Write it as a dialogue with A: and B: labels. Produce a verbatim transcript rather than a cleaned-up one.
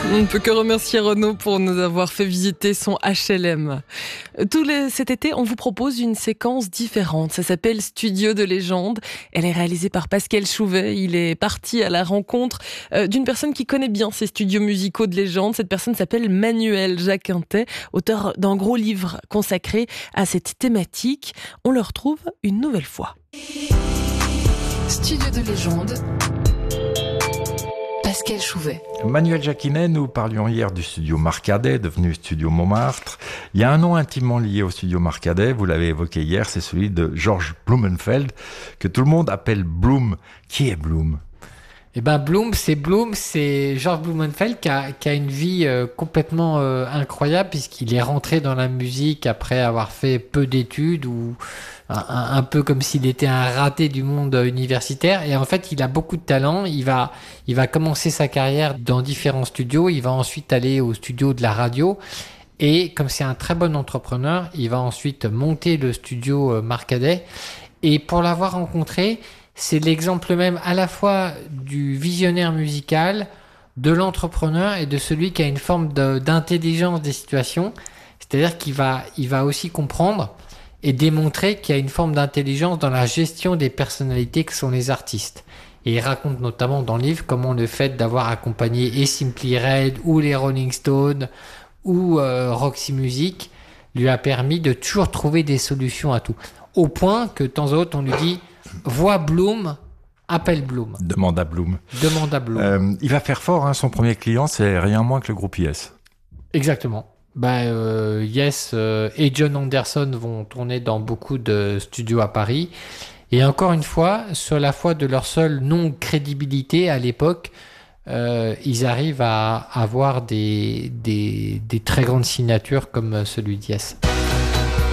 A: On ne peut que remercier Renaud pour nous avoir fait visiter son H L M. Tous les, cet été, on vous propose une séquence différente. Ça s'appelle Studio de légende. Elle est réalisée par Pascal Chouvet. Il est parti à la rencontre d'une personne qui connaît bien ces studios musicaux de légende. Cette personne s'appelle Manuel Jacquintet, auteur d'un gros livre consacré à cette thématique. On le retrouve une nouvelle fois.
B: Studio de légende. Pascal Chouvet.
C: Manuel Jacquintet, nous parlions hier du studio Marcadet, devenu studio Montmartre. Il y a un nom intimement lié au studio Marcadet, vous l'avez évoqué hier, c'est celui de Georges Blumenfeld, que tout le monde appelle Bloom. Qui est Bloom ?
D: Eh ben Bloom, c'est Bloom, c'est Georges Blumenfeld qui a, qui a une vie euh, complètement euh, incroyable puisqu'il est rentré dans la musique après avoir fait peu d'études ou un, un peu comme s'il était un raté du monde universitaire. Et en fait, il a beaucoup de talent. Il va, il va commencer sa carrière dans différents studios. Il va ensuite aller au studio de la radio. Et comme c'est un très bon entrepreneur, il va ensuite monter le studio Marcadet. Et pour l'avoir rencontré, c'est l'exemple même à la fois du visionnaire musical, de l'entrepreneur et de celui qui a une forme de, d'intelligence des situations. C'est-à-dire qu'il va, il va aussi comprendre et démontrer qu'il y a une forme d'intelligence dans la gestion des personnalités que sont les artistes. Et il raconte notamment dans le livre comment le fait d'avoir accompagné et Simply Red ou les Rolling Stones ou euh, Roxy Music lui a permis de toujours trouver des solutions à tout. Au point que de temps en temps on lui dit « Vois Bloom, appelle Bloom ».
C: Demande à Bloom.
D: Demande à Bloom.
C: Euh, il va faire fort, hein, son premier client, c'est rien moins que le groupe Yes.
D: Exactement. Bah, euh, Yes euh, et John Anderson vont tourner dans beaucoup de studios à Paris. Et encore une fois, sur la foi de leur seule non-crédibilité à l'époque, euh, ils arrivent à avoir des, des, des très grandes signatures comme celui de Yes.